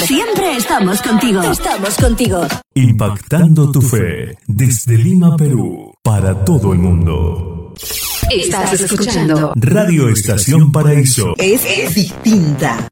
Siempre estamos contigo. Estamos contigo. Impactando tu fe desde Lima, Perú, para todo el mundo. Estás escuchando Radio Estación Paraíso. Es distinta.